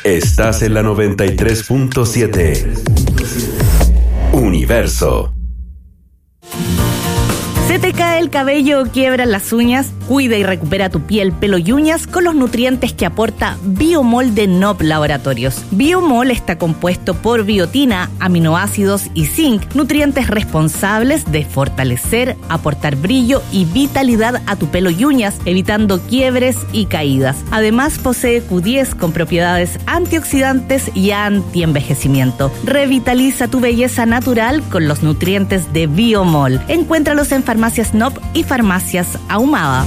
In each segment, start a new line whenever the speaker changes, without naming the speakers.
Estás en la 93.7. Universo.
¿Se te cae el cabello o quiebran las uñas? Cuida y recupera tu piel, pelo y uñas con los nutrientes que aporta Biomol de Nob Laboratorios. Biomol está compuesto por biotina, aminoácidos y zinc, nutrientes responsables de fortalecer, aportar brillo y vitalidad a tu pelo y uñas, evitando quiebres y caídas. Además, posee Q10 con propiedades antioxidantes y antienvejecimiento. Revitaliza tu belleza natural con los nutrientes de Biomol. Encuéntralos en Farmacias Nob y Farmacias Ahumada.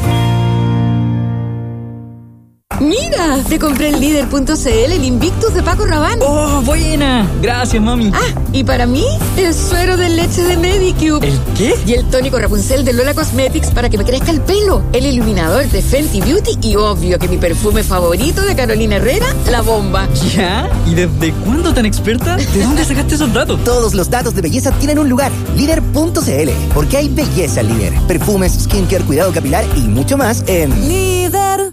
¡Mira! Te compré en Líder.cl el Invictus de Paco Rabanne.
¡Oh, buena! Gracias, mami.
Ah, y para mí, el suero de leche de Medicube.
¿El qué?
Y el tónico Rapunzel de Lola Cosmetics para que me crezca el pelo. El iluminador de Fenty Beauty y obvio que mi perfume favorito de Carolina Herrera, La Bomba.
¿Ya? ¿Y desde cuándo tan experta? ¿De dónde sacaste esos datos?
Todos los datos de belleza tienen un lugar. Líder.cl. Porque hay belleza en Líder. Perfumes, skincare, cuidado capilar y mucho más en
Líder.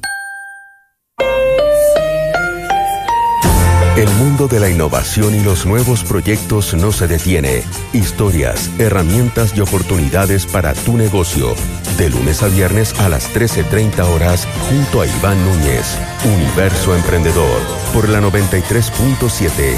El mundo de la innovación y los nuevos proyectos no se detiene. Historias, herramientas y oportunidades para tu negocio. De lunes a viernes a las 13:30 horas junto a Iván Núñez. Universo Emprendedor por la 93.7.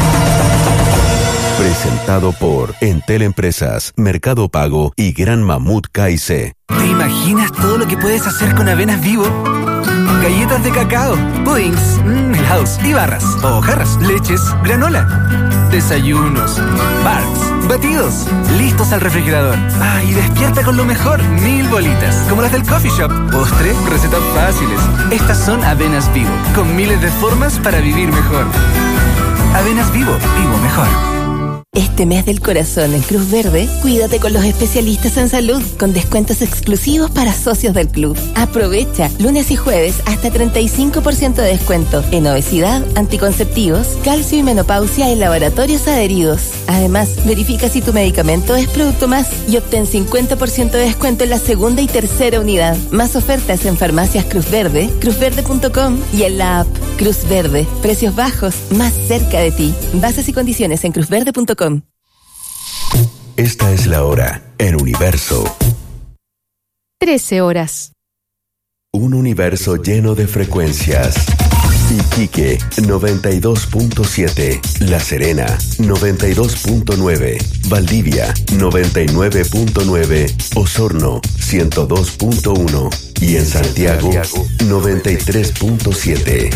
Presentado por Entel Empresas, Mercado Pago y Gran Mamut KIC.
¿Te imaginas todo lo que puedes hacer con Avenas Vivo? Galletas de cacao, puddings, helados y barras, o jarras, leches, granola, desayunos, bars, batidos, listos al refrigerador. Y despierta con lo mejor, 1000 bolitas, como las del coffee shop. Postre, recetas fáciles. Estas son Avenas Vivo, con miles de formas para vivir mejor. Avenas Vivo, vivo mejor.
Este mes del corazón en Cruz Verde, cuídate con los especialistas en salud, con descuentos exclusivos para socios del club. Aprovecha lunes y jueves hasta 35% de descuento en obesidad, anticonceptivos, calcio y menopausia en laboratorios adheridos. Además, verifica si tu medicamento es producto más y obtén 50% de descuento en la segunda y tercera unidad. Más ofertas en farmacias Cruz Verde, cruzverde.com y en la app Cruz Verde. Precios bajos, más cerca de ti. Bases y condiciones en cruzverde.com.
Esta es la hora en Universo.
13 horas.
Un universo lleno de frecuencias. Iquique 92.7, La Serena 92.9, Valdivia 99.9, Osorno 102.1 y en Santiago 93.7.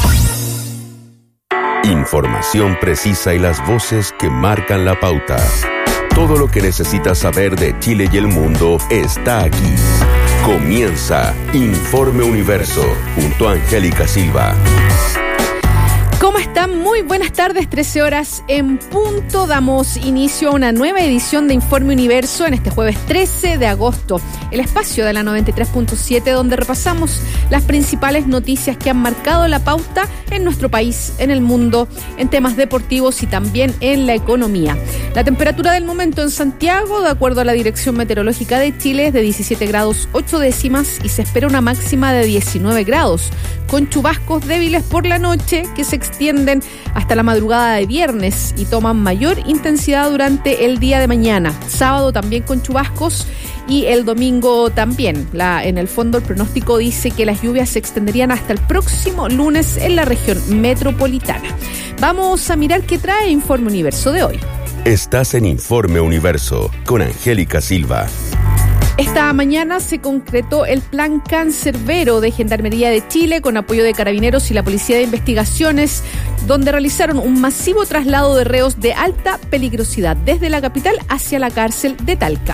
Información precisa y las voces que marcan la pauta. Todo lo que necesitas saber de Chile y el mundo está aquí. Comienza Informe Universo junto a Angélica Silva.
¿Cómo están? Muy buenas tardes, 13 horas en punto. Damos inicio a una nueva edición de Informe Universo en este jueves 13 de agosto. El espacio de la 93.7 donde repasamos las principales noticias que han marcado la pauta en nuestro país, en el mundo, en temas deportivos y también en la economía. La temperatura del momento en Santiago, de acuerdo a la Dirección Meteorológica de Chile, es de 17 grados 8 décimas y se espera una máxima de 19 grados, con chubascos débiles por la noche que se extienden hasta la madrugada de viernes y toman mayor intensidad durante el día de mañana. Sábado también con chubascos y el domingo también. En el fondo el pronóstico dice que las lluvias se extenderían hasta el próximo lunes en la región metropolitana. Vamos a mirar qué trae Informe Universo de hoy.
Estás en Informe Universo con Angélica Silva.
Esta mañana se concretó el Plan Cancerbero de Gendarmería de Chile con apoyo de Carabineros y la Policía de Investigaciones, donde realizaron un masivo traslado de reos de alta peligrosidad desde la capital hacia la cárcel de Talca.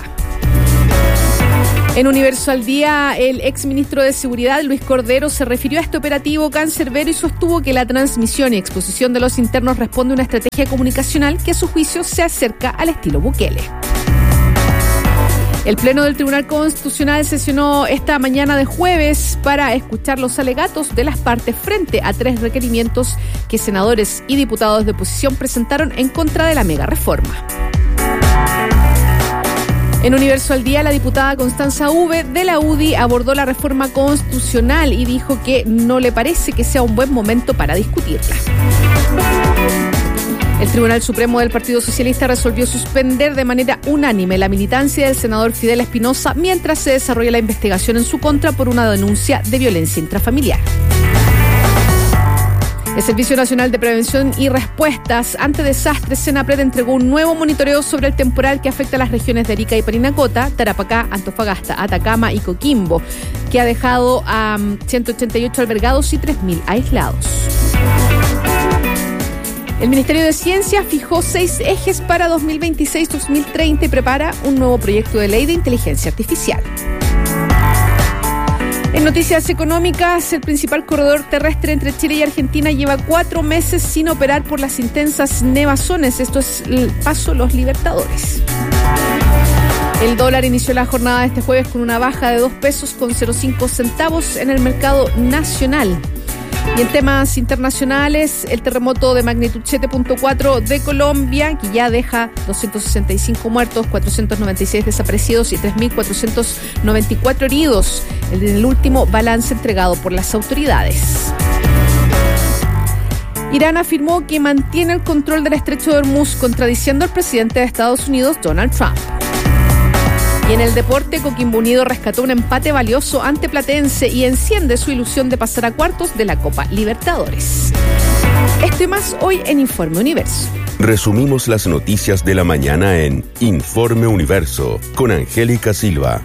En Universo al Día, el exministro de Seguridad, Luis Cordero, se refirió a este operativo Cancerbero y sostuvo que la transmisión y exposición de los internos responde a una estrategia comunicacional que a su juicio se acerca al estilo Bukele. El Pleno del Tribunal Constitucional sesionó esta mañana de jueves para escuchar los alegatos de las partes frente a 3 requerimientos que senadores y diputados de oposición presentaron en contra de la mega reforma. En Universo al Día, la diputada Constanza V de la UDI abordó la reforma constitucional y dijo que no le parece que sea un buen momento para discutirla. El Tribunal Supremo del Partido Socialista resolvió suspender de manera unánime la militancia del senador Fidel Espinosa mientras se desarrolla la investigación en su contra por una denuncia de violencia intrafamiliar. El Servicio Nacional de Prevención y Respuestas ante Desastres, SENAPRED, entregó un nuevo monitoreo sobre el temporal que afecta a las regiones de Arica y Parinacota, Tarapacá, Antofagasta, Atacama y Coquimbo, que ha dejado a 188 albergados y 3.000 aislados. El Ministerio de Ciencia fijó 6 ejes para 2026-2030 y prepara un nuevo proyecto de ley de inteligencia artificial. En noticias económicas, el principal corredor terrestre entre Chile y Argentina lleva 4 meses sin operar por las intensas nevazones. Esto es el paso Los Libertadores. El dólar inició la jornada de este jueves con una baja de 2 pesos con 0,5 centavos en el mercado nacional. Y en temas internacionales, el terremoto de magnitud 7.4 de Colombia, que ya deja 265 muertos, 496 desaparecidos y 3.494 heridos, en el último balance entregado por las autoridades. Irán afirmó que mantiene el control del estrecho de Hormuz, contradiciendo al presidente de Estados Unidos, Donald Trump. Y en el deporte, Coquimbo Unido rescató un empate valioso ante Platense y enciende su ilusión de pasar a cuartos de la Copa Libertadores. Esto y más hoy en Informe Universo.
Resumimos las noticias de la mañana en Informe Universo con Angélica Silva.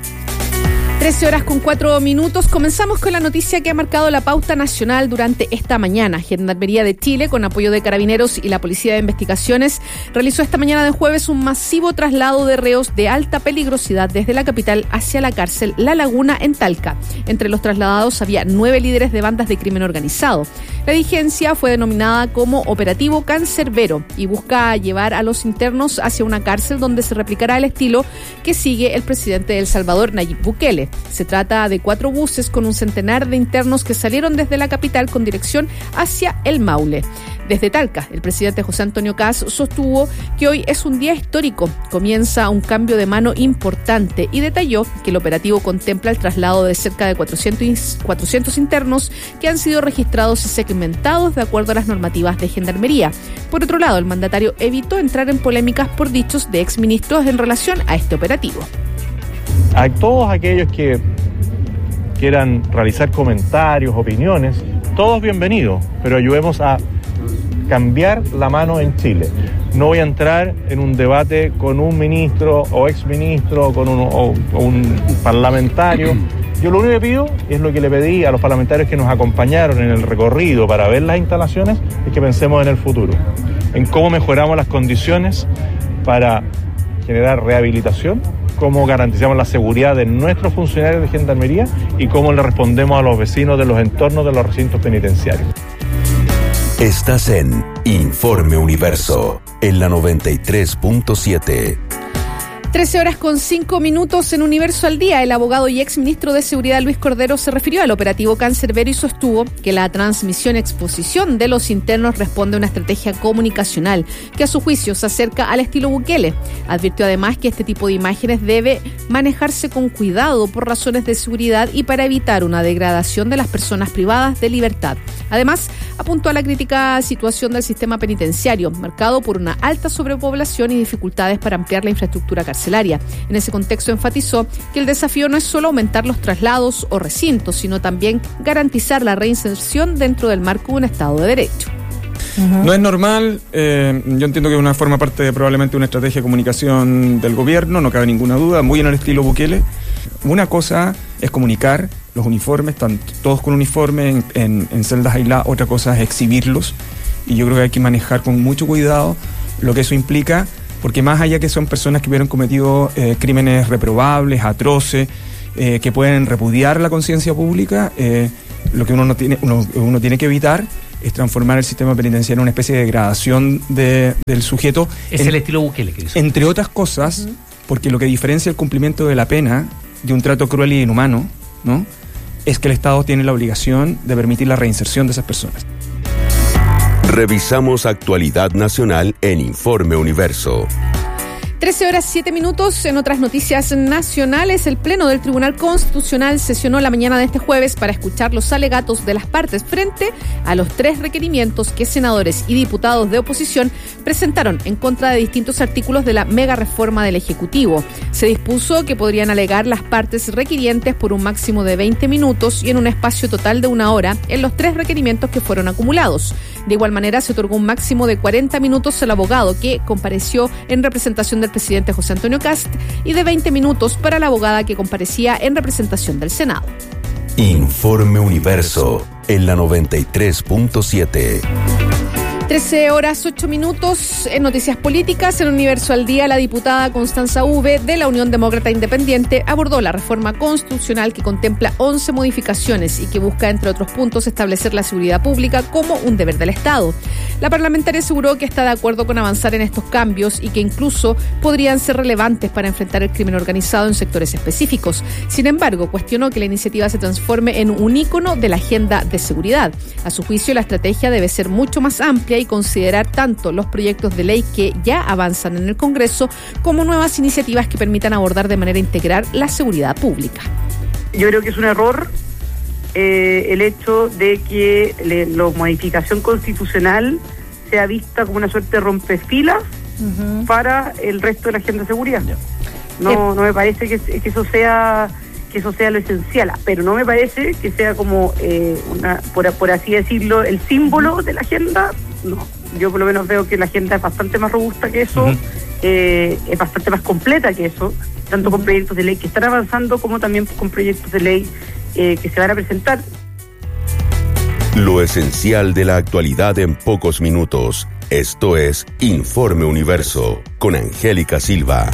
13:04. Comenzamos con la noticia que ha marcado la pauta nacional durante esta mañana. Gendarmería de Chile, con apoyo de Carabineros y la Policía de Investigaciones, realizó esta mañana de jueves un masivo traslado de reos de alta peligrosidad desde la capital hacia la cárcel La Laguna en Talca. Entre los trasladados había 9 líderes de bandas de crimen organizado. La diligencia fue denominada como Operativo Cancerbero y busca llevar a los internos hacia una cárcel donde se replicará el estilo que sigue el presidente de El Salvador, Nayib Bukele. Se trata de 4 buses con un centenar de internos que salieron desde la capital con dirección hacia el Maule. Desde Talca, el presidente José Antonio Kast sostuvo que hoy es un día histórico. Comienza un cambio de mano importante y detalló que el operativo contempla el traslado de cerca de 400 internos que han sido registrados y segmentados de acuerdo a las normativas de Gendarmería. Por otro lado, el mandatario evitó entrar en polémicas por dichos de exministros en relación a este operativo.
A todos aquellos que quieran realizar comentarios, opiniones, todos bienvenidos, pero ayudemos a cambiar la mano en Chile. No voy a entrar en un debate con un ministro o exministro o un parlamentario. Yo lo único que pido, y es lo que le pedí a los parlamentarios que nos acompañaron en el recorrido para ver las instalaciones, es que pensemos en el futuro, en cómo mejoramos las condiciones para generar rehabilitación, cómo garantizamos la seguridad de nuestros funcionarios de Gendarmería y cómo le respondemos a los vecinos de los entornos de los recintos penitenciarios.
Estás en Informe Universo, en la 93.7.
13:05 en Universo al Día. El abogado y exministro de Seguridad Luis Cordero se refirió al operativo Cancerbero y sostuvo que la transmisión y exposición de los internos responde a una estrategia comunicacional que a su juicio se acerca al estilo Bukele. Advirtió además que este tipo de imágenes debe manejarse con cuidado por razones de seguridad y para evitar una degradación de las personas privadas de libertad. Además, apuntó a la crítica situación del sistema penitenciario, marcado por una alta sobrepoblación y dificultades para ampliar la infraestructura carcelaria. En ese contexto enfatizó que el desafío no es solo aumentar los traslados o recintos, sino también garantizar la reinserción dentro del marco de un Estado de Derecho.
No es normal, yo entiendo que forma parte de probablemente una estrategia de comunicación del gobierno, no cabe ninguna duda, muy en el estilo Bukele. Una cosa es comunicar los uniformes, están todos con uniforme en celdas aisladas, otra cosa es exhibirlos, y yo creo que hay que manejar con mucho cuidado lo que eso implica, porque más allá que son personas que hubieran cometido crímenes reprobables, atroces, que pueden repudiar la conciencia pública, lo que uno tiene que evitar es transformar el sistema penitenciario en una especie de degradación del sujeto.
Es el estilo Bukele que hizo.
Entre otras cosas, porque lo que diferencia el cumplimiento de la pena de un trato cruel y inhumano, ¿no?, es que el Estado tiene la obligación de permitir la reinserción de esas personas.
Revisamos actualidad nacional en Informe Universo.
13:07. En otras noticias nacionales, el Pleno del Tribunal Constitucional sesionó la mañana de este jueves para escuchar los alegatos de las partes frente a los 3 requerimientos que senadores y diputados de oposición presentaron en contra de distintos artículos de la mega reforma del Ejecutivo. Se dispuso que podrían alegar las partes requirientes por un máximo de 20 minutos y en un espacio total de 1 hora en los 3 requerimientos que fueron acumulados. De igual manera, se otorgó un máximo de 40 minutos al abogado que compareció en representación del presidente José Antonio Kast y de 20 minutos para la abogada que comparecía en representación del Senado.
Informe Universo en la 93.7.
13:08. En noticias políticas, en Universo al Día, la diputada Constanza Uve de la Unión Demócrata Independiente abordó la reforma constitucional que contempla 11 modificaciones y que busca, entre otros puntos, establecer la seguridad pública como un deber del Estado. La parlamentaria aseguró que está de acuerdo con avanzar en estos cambios y que incluso podrían ser relevantes para enfrentar el crimen organizado en sectores específicos. Sin embargo, cuestionó que la iniciativa se transforme en un ícono de la agenda de seguridad. A su juicio, la estrategia debe ser mucho más amplia y considerar tanto los proyectos de ley que ya avanzan en el Congreso como nuevas iniciativas que permitan abordar de manera integral la seguridad pública.
Yo creo que es un error el hecho de que la modificación constitucional sea vista como una suerte de rompefilas para el resto de la agenda de seguridad. No me parece que eso sea lo esencial, pero no me parece que sea como por así decirlo, el símbolo de la agenda. No, yo por lo menos veo que la agenda es bastante más robusta que eso, es bastante más completa que eso, tanto con proyectos de ley que están avanzando como también con proyectos de ley que se van a presentar.
Lo esencial de la actualidad en pocos minutos. Esto es Informe Universo con Angélica Silva.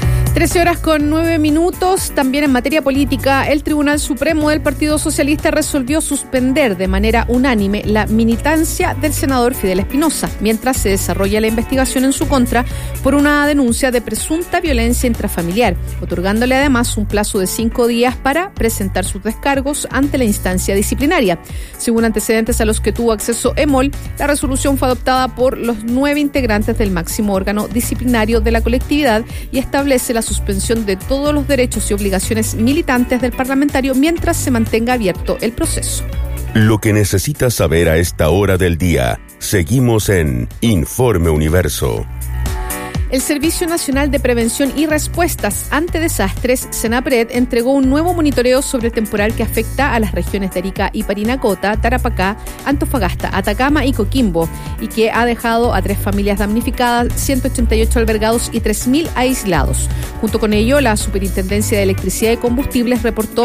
13:09. También en materia política, el Tribunal Supremo del Partido Socialista resolvió suspender de manera unánime la militancia del senador Fidel Espinosa, mientras se desarrolla la investigación en su contra por una denuncia de presunta violencia intrafamiliar, otorgándole además un plazo de 5 días para presentar sus descargos ante la instancia disciplinaria. Según antecedentes a los que tuvo acceso EMOL, la resolución fue adoptada por los 9 integrantes del máximo órgano disciplinario de la colectividad y establece la suspensión de todos los derechos y obligaciones militantes del parlamentario mientras se mantenga abierto el proceso.
Lo que necesitas saber a esta hora del día. Seguimos en Informe Universo.
El Servicio Nacional de Prevención y Respuestas ante Desastres, SENAPRED, entregó un nuevo monitoreo sobre el temporal que afecta a las regiones de Arica y Parinacota, Tarapacá, Antofagasta, Atacama y Coquimbo, y que ha dejado a 3 familias damnificadas, 188 albergados y 3.000 aislados. Junto con ello, la Superintendencia de Electricidad y Combustibles reportó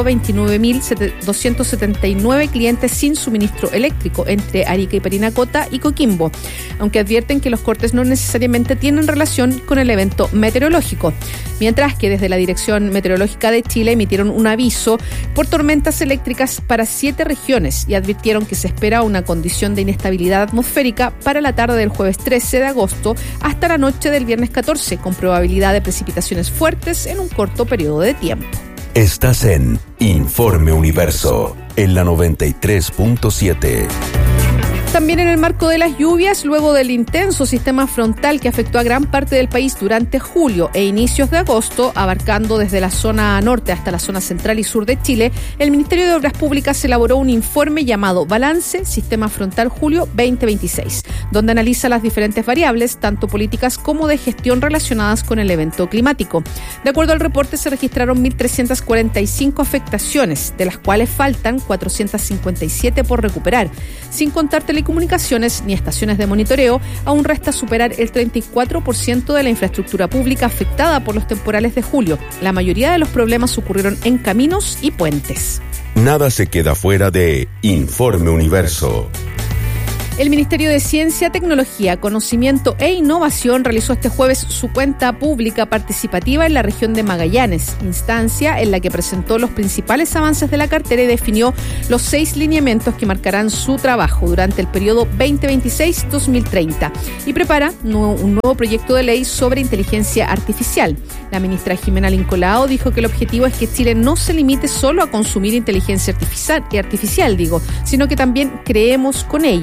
29.279 clientes sin suministro eléctrico entre Arica y Parinacota y Coquimbo, aunque advierten que los cortes no necesariamente tienen relación con el evento meteorológico, mientras que desde la Dirección Meteorológica de Chile emitieron un aviso por tormentas eléctricas para 7 regiones y advirtieron que se espera una condición de inestabilidad atmosférica para la tarde del jueves 13 de agosto hasta la noche del viernes 14, con probabilidad de precipitaciones fuertes en un corto periodo de tiempo.
Estás en Informe Universo en la 93.7.
También en el marco de las lluvias, luego del intenso sistema frontal que afectó a gran parte del país durante julio e inicios de agosto, abarcando desde la zona norte hasta la zona central y sur de Chile, el Ministerio de Obras Públicas elaboró un informe llamado Balance Sistema Frontal Julio 2026, donde analiza las diferentes variables, tanto políticas como de gestión relacionadas con el evento climático. De acuerdo al reporte, se registraron 1.345 afectaciones, de las cuales faltan 457 por recuperar. Sin contar telecomunicaciones ni estaciones de monitoreo, aún resta superar el 34% de la infraestructura pública afectada por los temporales de julio. La mayoría de los problemas ocurrieron en caminos y puentes.
Nada se queda fuera de Informe Universo.
El Ministerio de Ciencia, Tecnología, Conocimiento e Innovación realizó este jueves su cuenta pública participativa en la región de Magallanes, instancia en la que presentó los principales avances de la cartera y definió los 6 lineamientos que marcarán su trabajo durante el periodo 2026-2030 y prepara un nuevo proyecto de ley sobre inteligencia artificial. La ministra Jimena Lincolao dijo que el objetivo es que Chile no se limite solo a consumir inteligencia artificial, sino que también creemos con ella.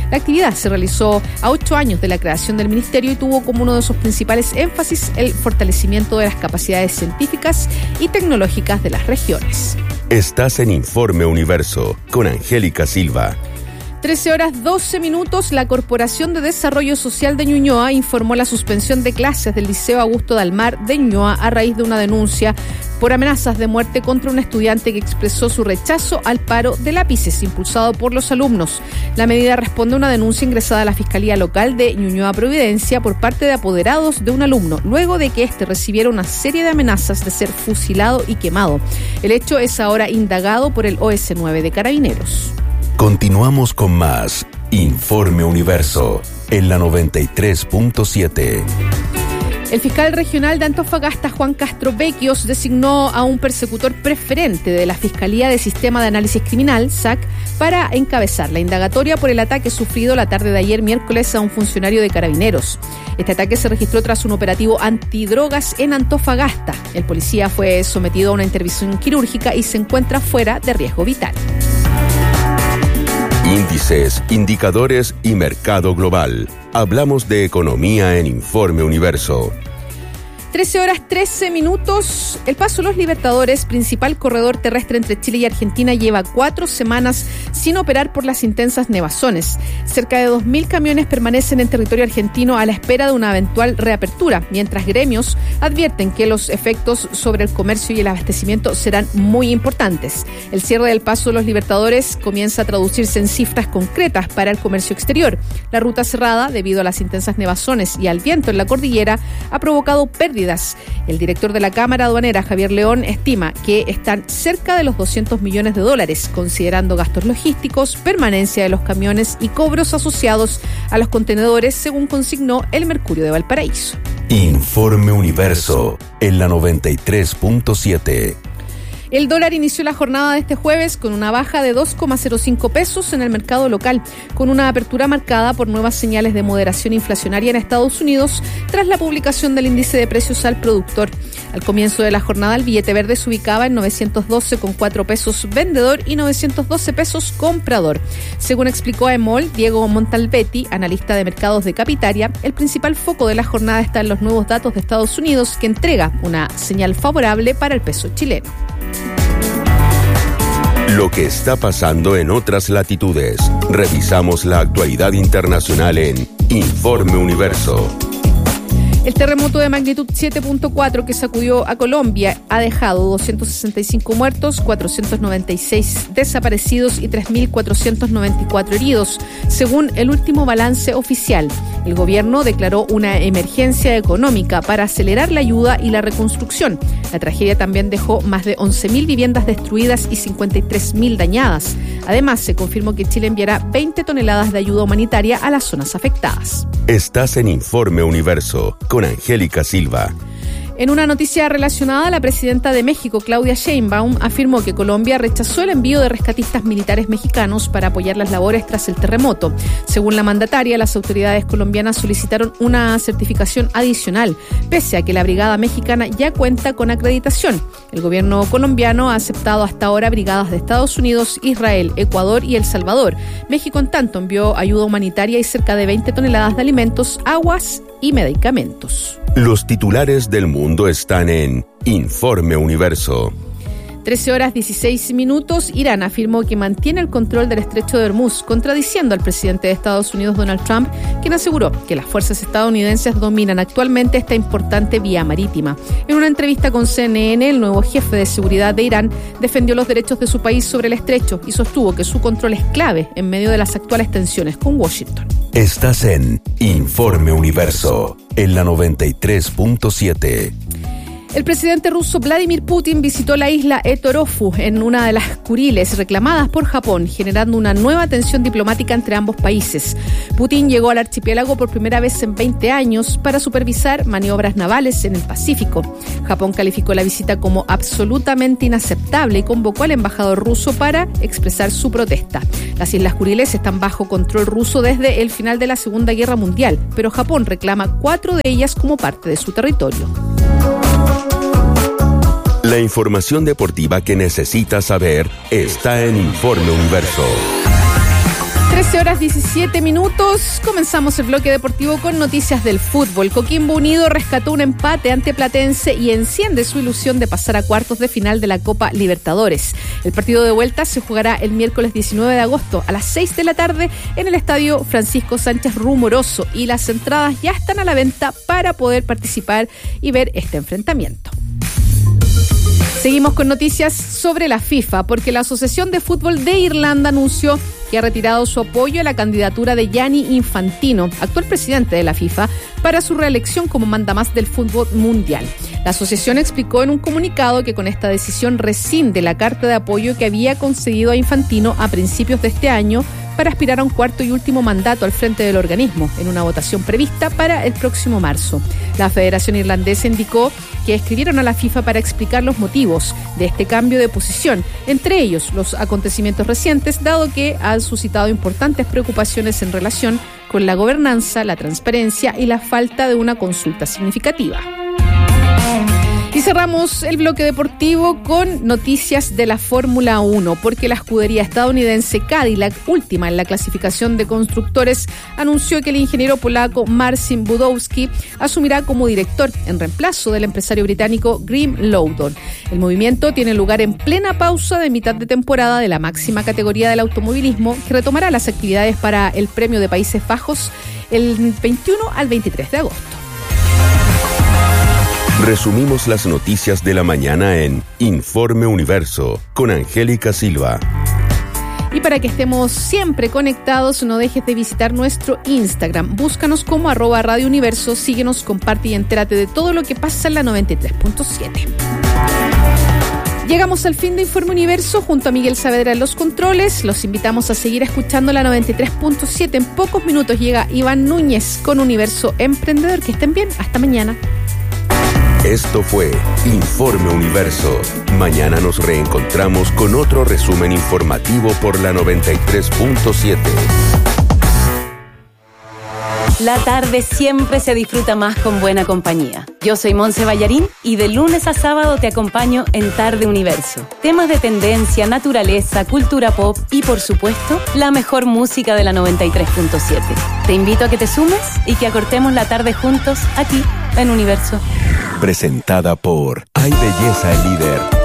La actividad se realizó a 8 años de la creación del ministerio y tuvo como uno de sus principales énfasis el fortalecimiento de las capacidades científicas y tecnológicas de las regiones.
Estás en Informe Universo con Angélica Silva.
13:12. La Corporación de Desarrollo Social de Ñuñoa informó la suspensión de clases del Liceo Augusto Dalmar de Ñuñoa a raíz de una denuncia por amenazas de muerte contra un estudiante que expresó su rechazo al paro de lápices impulsado por los alumnos. La medida responde a una denuncia ingresada a la Fiscalía Local de Ñuñoa Providencia por parte de apoderados de un alumno, luego de que éste recibiera una serie de amenazas de ser fusilado y quemado. El hecho es ahora indagado por el OS9 de Carabineros.
Continuamos con más Informe Universo en la 93.7.
El fiscal regional de Antofagasta, Juan Castro Vecchios, designó a un persecutor preferente de la Fiscalía de Sistema de Análisis Criminal, SAC, para encabezar la indagatoria por el ataque sufrido la tarde de ayer miércoles a un funcionario de Carabineros. Este ataque se registró tras un operativo antidrogas en Antofagasta. El policía fue sometido a una intervención quirúrgica y se encuentra fuera de riesgo vital.
Índices, indicadores y mercado global. Hablamos de economía en Informe Universo.
13:13. El Paso Los Libertadores, principal corredor terrestre entre Chile y Argentina, lleva 4 semanas sin operar por las intensas nevazones. Cerca de 2.000 camiones permanecen en territorio argentino a la espera de una eventual reapertura, mientras gremios advierten que los efectos sobre el comercio y el abastecimiento serán muy importantes. El cierre del Paso Los Libertadores comienza a traducirse en cifras concretas para el comercio exterior. La ruta cerrada, debido a las intensas nevazones y al viento en la cordillera, ha provocado pérdidas. El director de la Cámara Aduanera, Javier León, estima que están cerca de los $200 millones, considerando gastos logísticos, permanencia de los camiones y cobros asociados a los contenedores, según consignó el Mercurio de Valparaíso.
Informe Universo en la 93.7.
El dólar inició la jornada de este jueves con una baja de 2,05 pesos en el mercado local, con una apertura marcada por nuevas señales de moderación inflacionaria en Estados Unidos tras la publicación del índice de precios al productor. Al comienzo de la jornada, el billete verde se ubicaba en 912,4 pesos vendedor y 912 pesos comprador. Según explicó a EMOL Diego Montalbetti, analista de mercados de Capitaria, el principal foco de la jornada está en los nuevos datos de Estados Unidos, que entrega una señal favorable para el peso chileno.
Lo que está pasando en otras latitudes. Revisamos la actualidad internacional en Informe Universo.
El terremoto de magnitud 7.4 que sacudió a Colombia ha dejado 265 muertos, 496 desaparecidos y 3.494 heridos, según el último balance oficial. El gobierno declaró una emergencia económica para acelerar la ayuda y la reconstrucción. La tragedia también dejó más de 11.000 viviendas destruidas y 53.000 dañadas. Además, se confirmó que Chile enviará 20 toneladas de ayuda humanitaria a las zonas afectadas.
Estás en Informe Universo con Angélica Silva.
En una noticia relacionada, la presidenta de México, Claudia Sheinbaum, afirmó que Colombia rechazó el envío de rescatistas militares mexicanos para apoyar las labores tras el terremoto. Según la mandataria, las autoridades colombianas solicitaron una certificación adicional, pese a que la brigada mexicana ya cuenta con acreditación. El gobierno colombiano ha aceptado hasta ahora brigadas de Estados Unidos, Israel, Ecuador y El Salvador. México, en tanto, envió ayuda humanitaria y cerca de 20 toneladas de alimentos, aguas y medicamentos.
Los titulares del mundo están en Informe Universo.
13:16. Irán afirmó que mantiene el control del estrecho de Hormuz, contradiciendo al presidente de Estados Unidos, Donald Trump, quien aseguró que las fuerzas estadounidenses dominan actualmente esta importante vía marítima. En una entrevista con CNN, el nuevo jefe de seguridad de Irán defendió los derechos de su país sobre el estrecho y sostuvo que su control es clave en medio de las actuales tensiones con Washington.
Estás en Informe Universo en la 93.7.
El presidente ruso Vladimir Putin visitó la isla Etorofu en una de las Kuriles reclamadas por Japón, generando una nueva tensión diplomática entre ambos países. Putin llegó al archipiélago por primera vez en 20 años para supervisar maniobras navales en el Pacífico. Japón calificó la visita como absolutamente inaceptable y convocó al embajador ruso para expresar su protesta. Las Islas Kuriles están bajo control ruso desde el final de la Segunda Guerra Mundial, pero Japón reclama 4 de ellas como parte de su territorio.
La información deportiva que necesitas saber está en Informe Universo.
13:17. Comenzamos el bloque deportivo con noticias del fútbol. Coquimbo Unido rescató un empate ante Platense y enciende su ilusión de pasar a cuartos de final de la Copa Libertadores. El partido de vuelta se jugará el miércoles 19 de agosto a las 6 de la tarde en el estadio Francisco Sánchez Rumoroso, y las entradas ya están a la venta para poder participar y ver este enfrentamiento. Seguimos con noticias sobre la FIFA, porque la Asociación de Fútbol de Irlanda anunció que ha retirado su apoyo a la candidatura de Gianni Infantino, actual presidente de la FIFA, para su reelección como mandamás del fútbol mundial. La asociación explicó en un comunicado que con esta decisión rescinde la carta de apoyo que había concedido a Infantino a principios de este año para aspirar a un cuarto y último mandato al frente del organismo, en una votación prevista para el próximo marzo. La Federación Irlandesa indicó que escribieron a la FIFA para explicar los motivos de este cambio de posición, entre ellos los acontecimientos recientes, dado que han suscitado importantes preocupaciones en relación con la gobernanza, la transparencia y la falta de una consulta significativa. Y cerramos el bloque deportivo con noticias de la Fórmula 1, porque la escudería estadounidense Cadillac, última en la clasificación de constructores, anunció que el ingeniero polaco Marcin Budowski asumirá como director en reemplazo del empresario británico Graham Lowdon. El movimiento tiene lugar en plena pausa de mitad de temporada de la máxima categoría del automovilismo, que retomará las actividades para el Premio de Países Bajos el 21 al 23 de agosto.
Resumimos las noticias de la mañana en Informe Universo con Angélica Silva.
Y para que estemos siempre conectados, no dejes de visitar nuestro Instagram. Búscanos como @Radio Universo, síguenos, comparte y entérate de todo lo que pasa en la 93.7. Llegamos al fin de Informe Universo junto a Miguel Saavedra en los controles. Los invitamos a seguir escuchando la 93.7. En pocos minutos llega Iván Núñez con Universo Emprendedor. Que estén bien. Hasta mañana.
Esto fue Informe Universo. Mañana nos reencontramos con otro resumen informativo por la 93.7.
La tarde siempre se disfruta más con buena compañía. Yo soy Monse Ballarín y de lunes a sábado te acompaño en Tarde Universo. Temas de tendencia, naturaleza, cultura pop y, por supuesto, la mejor música de la 93.7. Te invito a que te sumes y que acortemos la tarde juntos aquí en Universo.
Presentada por Hay Belleza el Líder.